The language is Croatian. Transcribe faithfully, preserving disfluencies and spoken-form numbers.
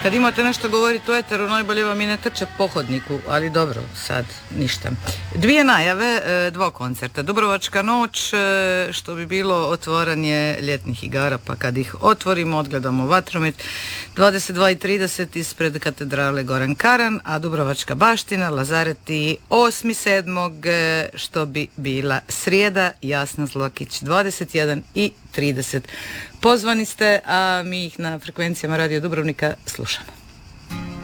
kad imate nešto govoriti u eteru, najbolje vam i ne trče po hodniku, ali dobro, sad ništa. Dvije najave, dva koncerta. Dubrovačka noć, što bi bilo otvaranje ljetnih igara, pa kad ih otvorimo, odgledamo vatromet, dvadeset dva i trideset ispred katedrale Goran Karan, a Dubrovačka baština, Lazareti, osmi sedmog što bi bila srijeda, Jasna Zlakić, dvadeset jedan i trideset. Pozvani ste, a mi ih na frekvencijama Radio Dubrovnika slušamo.